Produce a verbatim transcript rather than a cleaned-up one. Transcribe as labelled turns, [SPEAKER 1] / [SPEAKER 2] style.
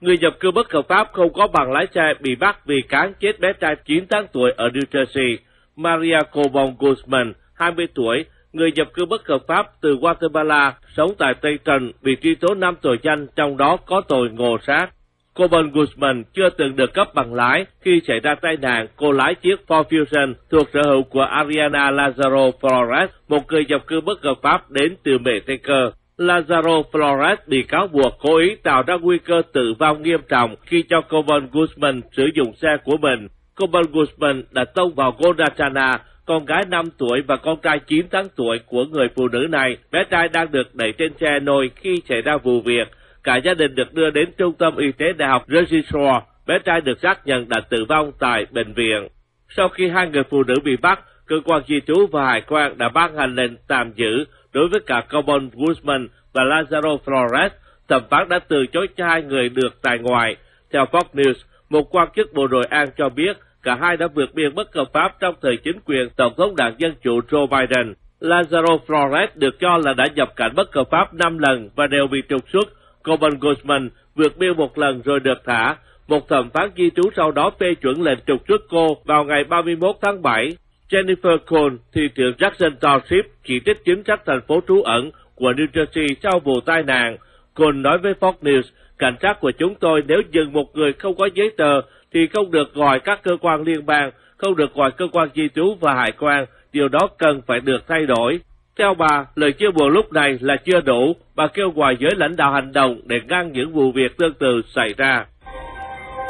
[SPEAKER 1] Người nhập cư bất hợp pháp không có bằng lái xe bị bắt vì cán chết bé trai chín tháng tuổi ở New Jersey. Maria Cobon Guzman, hai mươi tuổi, người nhập cư bất hợp pháp từ Guatemala, sống tại Dayton, bị truy tố năm tội danh, trong đó có tội ngộ sát. Cobon Guzman chưa từng được cấp bằng lái. Khi xảy ra tai nạn, cô lái chiếc Ford Fusion thuộc sở hữu của Ariana Lazaro Flores, một người nhập cư bất hợp pháp đến từ Mexico. Lazaro Flores bị cáo buộc cố ý tạo ra nguy cơ tử vong nghiêm trọng khi cho Cobon Guzman sử dụng xe của mình. Cobon Guzman đã tông vào Goldachana, con gái năm tuổi và con trai chín tháng tuổi của người phụ nữ này. Bé trai đang được đẩy trên xe nôi khi xảy ra vụ việc. Cả gia đình được đưa đến trung tâm y tế đại học Jersey Shore. Bé trai được xác nhận đã tử vong tại bệnh viện. Sau khi hai người phụ nữ bị bắt, cơ quan di trú và hải quan đã ban hành lệnh tạm giữ đối với cả Cobon Guzman và Lazaro Flores. Thẩm phán đã từ chối cho hai người được tại ngoại. Theo Fox News, một quan chức Bộ Nội an cho biết cả hai đã vượt biên bất hợp pháp trong thời chính quyền Tổng thống đảng Dân Chủ Joe Biden. Lazaro Flores được cho là đã nhập cảnh bất hợp pháp năm lần và đều bị trục xuất. Cobon Guzman vượt biên một lần rồi được thả. Một thẩm phán di trú sau đó phê chuẩn lệnh trục xuất cô vào ngày ba mươi mốt tháng bảy. Jennifer Cole, thị trưởng Jackson Township, chỉ trích chính sách thành phố trú ẩn của New Jersey sau vụ tai nạn. Cole nói với Fox News, cảnh sát của chúng tôi nếu dừng một người không có giấy tờ thì không được gọi các cơ quan liên bang, không được gọi cơ quan di trú và hải quan, điều đó cần phải được thay đổi. Theo bà, lời chia buồn lúc này là chưa đủ, bà kêu gọi giới lãnh đạo hành động để ngăn những vụ việc tương tự xảy ra.